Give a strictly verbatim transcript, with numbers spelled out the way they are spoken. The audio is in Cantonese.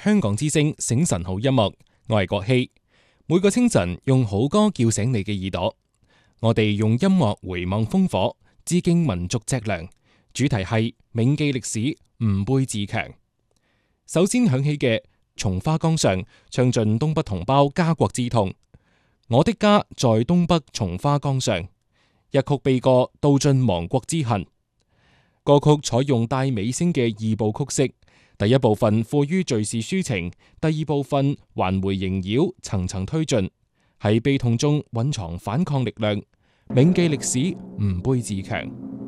香港之聲醒晨好音樂，我係國希。每個清晨用好歌叫醒你嘅耳朵，我哋用音樂回望烽火，致敬民族脊樑。主題係銘記歷史，吾輩自強。首先響起嘅《松花江上》，唱盡東北同胞家國之痛。我的家在東北松花江上，一曲悲歌道盡亡國之恨。歌曲採用帶尾聲嘅二部曲式，第一部分富於敘事抒情，第二部分環回縈繞，層層推進，喺悲痛中蘊藏反抗力量，銘記歷史，吾輩自強。